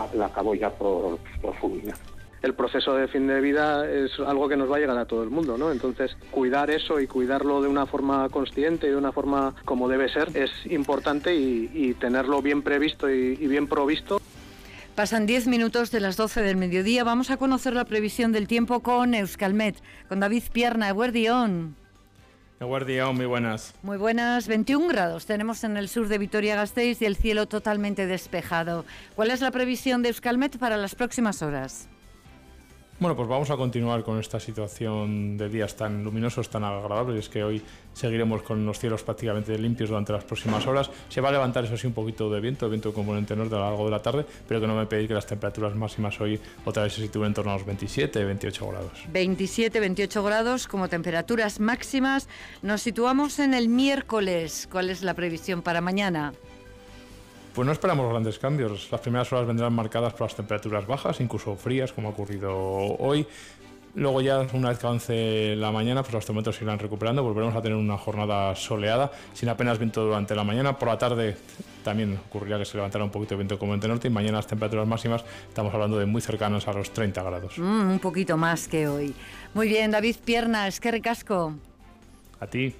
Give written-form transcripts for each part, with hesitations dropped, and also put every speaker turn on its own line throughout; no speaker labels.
la acabó ya por fulminar.
El proceso de fin de vida es algo que nos va a llegar a todo el mundo, ¿no? Entonces, cuidar eso y cuidarlo de una forma consciente y de una forma como debe ser es importante y tenerlo bien previsto y bien provisto.
Pasan 10 minutos de las 12 del mediodía. Vamos a conocer la previsión del tiempo con Euskalmet, con David Pierna. Eguerdión.
Eguerdión, muy buenas.
Muy buenas. 21 grados tenemos en el sur de Vitoria-Gasteiz y el cielo totalmente despejado. ¿Cuál es la previsión de Euskalmet para las próximas horas?
Bueno, pues vamos a continuar con esta situación de días tan luminosos, tan agradables. Es que hoy seguiremos con los cielos prácticamente limpios durante las próximas horas. Se va a levantar, eso sí, un poquito de viento componente norte a lo largo de la tarde, pero que no me pedís que las temperaturas máximas hoy otra vez se sitúen en torno a los 27, 28 grados. 27, 28 grados como temperaturas máximas. Nos situamos en el miércoles. ¿Cuál es la previsión para mañana? Pues no esperamos grandes cambios. Las primeras horas vendrán marcadas por las temperaturas bajas, incluso frías, como ha ocurrido hoy. Luego ya, una vez que avance la mañana, pues los termómetros irán recuperando. Volveremos a tener una jornada soleada, sin apenas viento durante la mañana. Por la tarde también ocurrirá que se levantará un poquito de viento componente norte. Y mañana las temperaturas máximas estamos hablando de muy cercanas a los 30 grados.
Un poquito más que hoy. Muy bien, David Pierna, eskerrik asko.
A ti.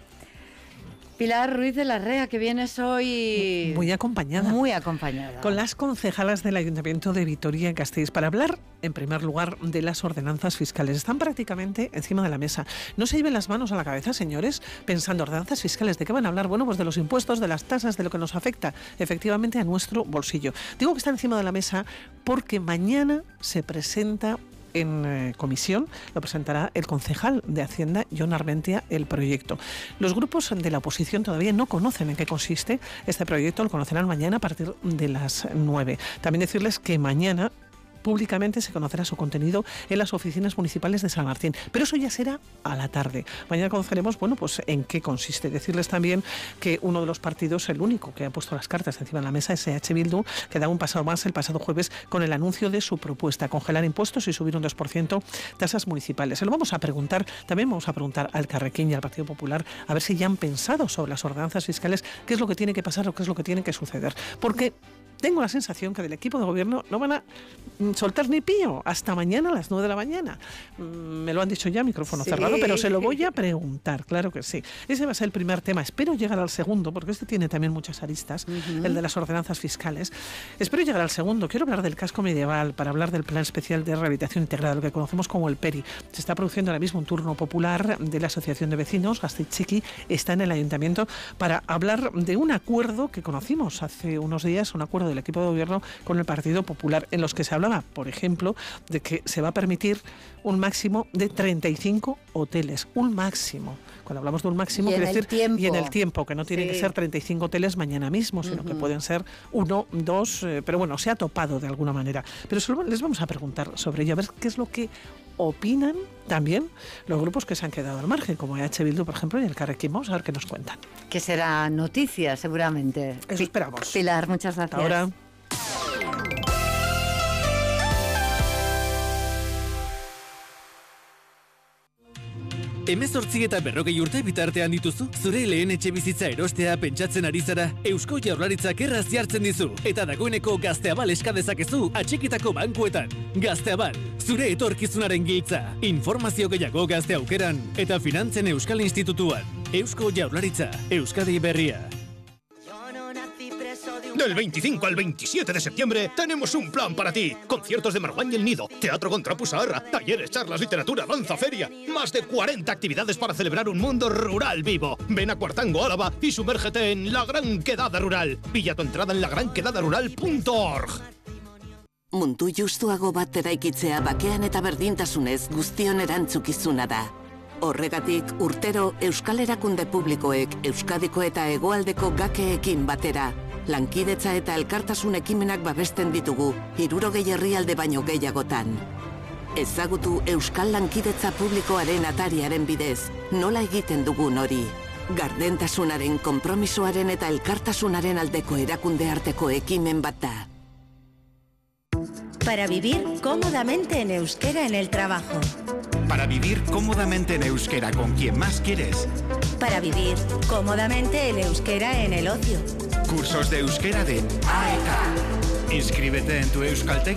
Pilar Ruiz de la Rea, que vienes hoy
muy acompañada.
Muy acompañada.
Con las concejalas del Ayuntamiento de Vitoria-Gasteiz para hablar, en primer lugar, de las ordenanzas fiscales. Están prácticamente encima de la mesa. No se lleven las manos a la cabeza, señores, pensando ordenanzas fiscales. ¿De qué van a hablar? Bueno, pues de los impuestos, de las tasas, de lo que nos afecta efectivamente a nuestro bolsillo. Digo que está encima de la mesa porque mañana se presenta en comisión, lo presentará el concejal de Hacienda, Jon Armentia, el proyecto. Los grupos de la oposición todavía no conocen en qué consiste este proyecto, lo conocerán mañana a partir de las 9. También decirles que mañana públicamente se conocerá su contenido en las oficinas municipales de San Martín, pero eso ya será a la tarde. Mañana conoceremos, bueno, pues en qué consiste. Decirles también que uno de los partidos, el único que ha puesto las cartas encima de la mesa, es EH Bildu, que da un paso más el pasado jueves con el anuncio de su propuesta, congelar impuestos y subir un 2% tasas municipales. Se lo vamos a preguntar, también vamos a preguntar al Carrequín y al Partido Popular a ver si ya han pensado sobre las ordenanzas fiscales, qué es lo que tiene que pasar o qué es lo que tiene que suceder. Porque tengo la sensación que del equipo de gobierno no van a soltar ni pío hasta mañana a las 9 de la mañana. Me lo han dicho ya, micrófono cerrado, pero se lo voy a preguntar, claro que sí. Ese va a ser el primer tema. Espero llegar al segundo, porque este tiene también muchas aristas, el de las ordenanzas fiscales. Espero llegar al segundo. Quiero hablar del casco medieval, para hablar del Plan Especial de Rehabilitación Integrada, lo que conocemos como el PERI. Se está produciendo ahora mismo un turno popular de la Asociación de Vecinos, Gasteiz-Txiki, está en el Ayuntamiento para hablar de un acuerdo que conocimos hace unos días, un acuerdo del equipo de gobierno con el Partido Popular, en los que se hablaba, por ejemplo, de que se va a permitir un máximo de 35 hoteles, un máximo. Cuando hablamos de un máximo, quiere decir, y en el tiempo, que no tienen que ser 35 hoteles mañana mismo, sino que pueden ser 1, 2, pero bueno, se ha topado de alguna manera. Pero les vamos a preguntar sobre ello, a ver qué es lo que opinan también los grupos que se han quedado al margen, como EH Bildu, por ejemplo, y el Carrequín. Vamos a ver qué nos cuentan.
Que será noticia, seguramente.
Eso esperamos.
Pilar, muchas gracias.
Ahora.
Hemezortzi eta 40 urte bitartean dituzu, zure lehen etxe bizitza erostea pentsatzen ari zara, Eusko Jaurlaritzak erraz jartzen dizu, eta dagoeneko Gazteabal eska dezakezu atxikitako bankuetan. Gazteabal, zure etorkizunaren giltza. Informazio gehiago Gazte Aukeran eta Finantzen Euskal Institutuan. Eusko Jaurlaritza, Euskadi berria.
Del 25 al 27 de septiembre tenemos un plan para ti. Conciertos de Marwan y El Nido, teatro con Trapu Saharra, talleres, charlas, literatura, danza, feria. Más de 40 actividades para celebrar un mundo rural vivo. Ven a Cuartango, Álava y sumérgete en La Gran Quedada Rural. Pilla tu entrada en lagranquedadarural.org.
Mundu justuago bat eraikitzea bakean eta berdintasunez guztion erantzukizuna da. Horregatik, urtero Euskal Erakunde Publikoek Euskadiko eta Hegoaldeko gakeekin batera lankidetza eta elkartasun ekimenak babesten ditugu 60 herrialde baino gehiagotan. Ezagutu Euskal Lankidetza Publikoaren atariaren bidez, nola egiten dugun hori. Gardentasunaren, konpromisoaren eta elkartasunaren aldeko erakunde arteko ekimen bat da.
Para vivir cómodamente en euskera en el trabajo.
Para vivir cómodamente en euskera con quien más quieres.
Para vivir cómodamente en euskera en el ocio.
Cursos de euskera de AEK. Inscríbete en tu Euskaltegi